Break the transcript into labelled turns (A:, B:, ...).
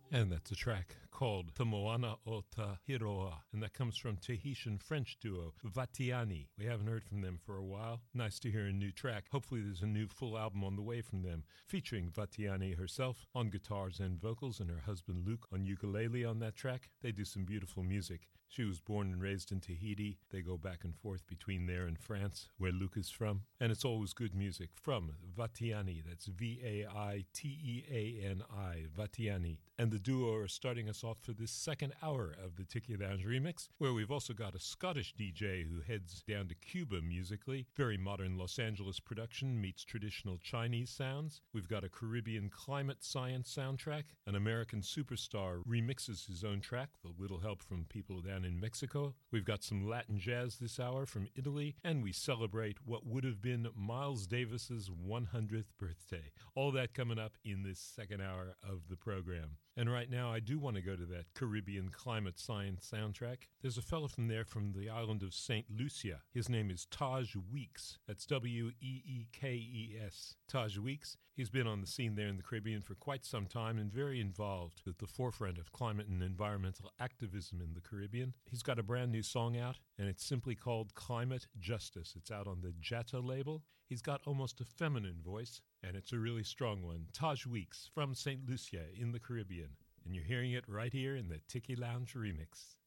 A: And that's a track called Te Moana o Te Hiroa, and that comes from Tahitian French duo Vatiani. We haven't heard from them for a while. Nice to hear a new track. Hopefully there's a new full album on the way from them, featuring Vatiani herself on guitars and vocals and her husband Luke on ukulele on that track. They do some beautiful music. She was born and raised in Tahiti. They go back and forth between there and France, where Luke is from. And it's always good music from Vatiani. That's Vatiani, Vatiani. And the duo are starting us off for this second hour of the Tiki Lounge Remix, where we've also got a Scottish DJ who heads down to Cuba musically. Very modern Los Angeles production meets traditional Chinese sounds. We've got a Caribbean climate science soundtrack. An American superstar remixes his own track, with little help from people down in Mexico. We've got some Latin jazz this hour from Italy, and we celebrate what would have been Miles Davis's 100th birthday. All that coming up in this second hour of the program. And right now, I do want to go to that Caribbean climate science soundtrack. There's a fellow from there from the island of St. Lucia. His name is Taj Weeks. That's Weekes. Taj Weeks. He's been on the scene there in the Caribbean for quite some time and very involved at the forefront of climate and environmental activism in the Caribbean. He's got a brand new song out, and it's simply called Climate Justice. It's out on the Jatta label. He's got almost a feminine voice, and it's a really strong one. Taj Weeks from St. Lucia in the Caribbean. And you're hearing it right here in the Tiki Lounge Remix.